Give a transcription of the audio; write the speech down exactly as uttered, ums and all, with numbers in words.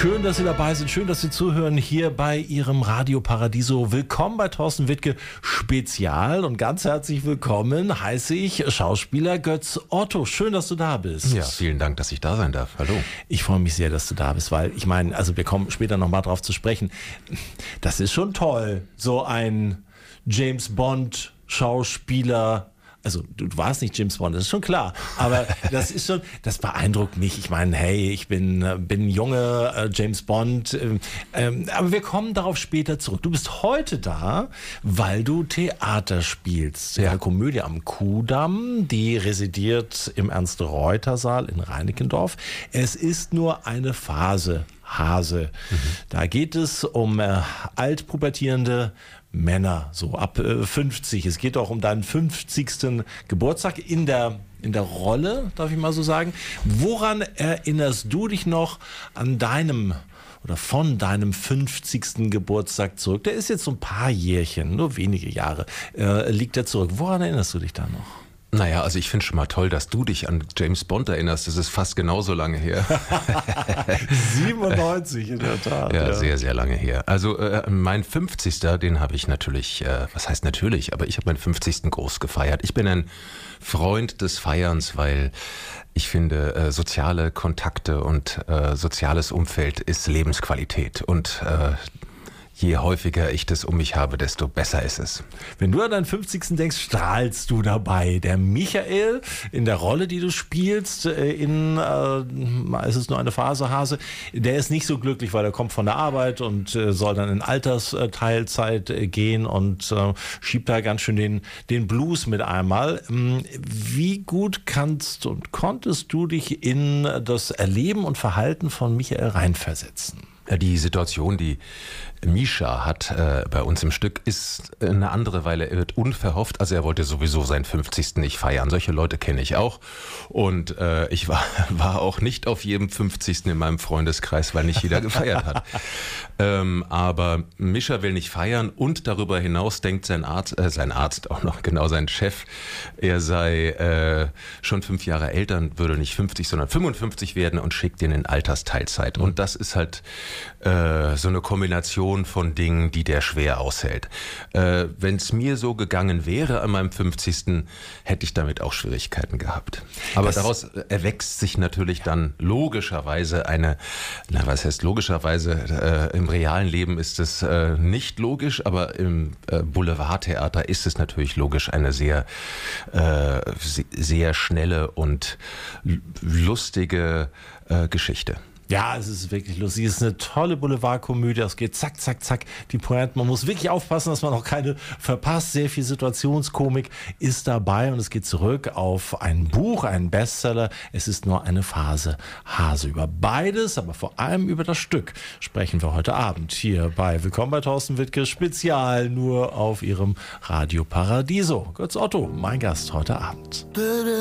Schön, dass Sie dabei sind, schön, dass Sie zuhören hier bei Ihrem Radio Paradiso. Willkommen bei Thorsten Wittke Spezial und ganz herzlich willkommen heiße ich Schauspieler Götz Otto. Schön, dass du da bist. Ja, vielen Dank, dass ich da sein darf. Hallo. Ich freue mich sehr, dass du da bist, weil ich meine, also wir kommen später nochmal drauf zu sprechen. Das ist schon toll, so ein James Bond Schauspieler. Also du, du warst nicht James Bond, das ist schon klar, aber das ist schon, das beeindruckt mich. Ich meine, hey, ich bin bin junge äh, James Bond, ähm, ähm, aber wir kommen darauf später zurück. Du bist heute da, weil du Theater spielst. Ja. Eine Komödie am Kuhdamm, die residiert im Ernst-Reuter-Saal in Reinickendorf. Es ist nur eine Phase, Hase. Mhm. Da geht es um äh, altpubertierende Männer, so ab äh, fünfzig. Es geht auch um deinen fünfzigsten Geburtstag in der, in der Rolle, darf ich mal so sagen. Woran erinnerst du dich noch an deinem oder von deinem fünfzigsten Geburtstag zurück? Der ist jetzt so ein paar Jährchen, nur wenige Jahre, äh, liegt er zurück. Woran erinnerst du dich da noch? Naja, also ich finde schon mal toll, dass du dich an James Bond erinnerst. Das ist fast genauso lange her. siebenundneunzig in der Tat. Ja, ja, sehr, sehr lange her. Also äh, mein fünfzigsten den habe ich natürlich, äh, was heißt natürlich, aber ich habe meinen fünfzigsten groß gefeiert. Ich bin ein Freund des Feierns, weil ich finde, äh, soziale Kontakte und äh, soziales Umfeld ist Lebensqualität und äh, je häufiger ich das um mich habe, desto besser ist es. Wenn du an deinen fünfzigsten denkst, strahlst du dabei. Der Michael in der Rolle, die du spielst, in äh, es ist nur eine Phase, Hase, der ist nicht so glücklich, weil er kommt von der Arbeit und äh, soll dann in Altersteilzeit äh, gehen und äh, schiebt da ganz schön den, den Blues mit einmal. Wie gut kannst und konntest du dich in das Erleben und Verhalten von Michael reinversetzen? Die Situation, die Mischa hat äh, bei uns im Stück, ist eine andere, weil er wird unverhofft. Also er wollte sowieso seinen fünfzigsten nicht feiern. Solche Leute kenne ich auch. Und äh, ich war, war auch nicht auf jedem fünfzigsten in meinem Freundeskreis, weil nicht jeder gefeiert hat. ähm, aber Mischa will nicht feiern und darüber hinaus denkt sein Arzt, äh, sein Arzt auch noch, genau sein Chef, er sei äh, schon fünf Jahre älter und würde nicht fünfzig, sondern fünfundfünfzig werden und schickt ihn in Altersteilzeit. Und das ist halt äh, so eine Kombination von Dingen, die der schwer aushält. Äh, wenn es mir so gegangen wäre an meinem fünfzigsten hätte ich damit auch Schwierigkeiten gehabt. Aber das daraus erwächst sich natürlich dann logischerweise eine, na was heißt logischerweise, äh, im realen Leben ist es äh, nicht logisch, aber im äh, Boulevardtheater ist es natürlich logisch eine sehr, äh, sehr schnelle und lustige äh, Geschichte. Ja, es ist wirklich lustig. Es ist eine tolle Boulevardkomödie. Es geht zack, zack, zack. Die Pointe. Man muss wirklich aufpassen, dass man auch keine verpasst. Sehr viel Situationskomik ist dabei und es geht zurück auf ein Buch, einen Bestseller. Es ist nur eine Phase, Hase. Über beides, aber vor allem über das Stück sprechen wir heute Abend hier bei Willkommen bei Thorsten Wittke Spezial, nur auf Ihrem Radio Paradiso. Götz Otto, mein Gast heute Abend.